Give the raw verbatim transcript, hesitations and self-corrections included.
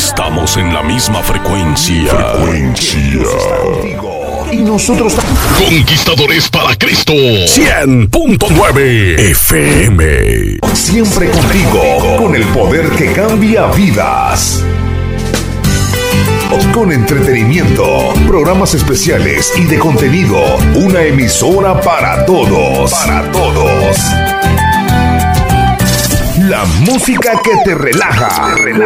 Estamos en la misma frecuencia. Frecuencia. Y nosotros Conquistadores para Cristo cien punto nueve F M. Siempre contigo, con el poder que cambia vidas. Con entretenimiento, programas especiales y de contenido. Una emisora para todos. Para todos. La música que te relaja. Te relaja.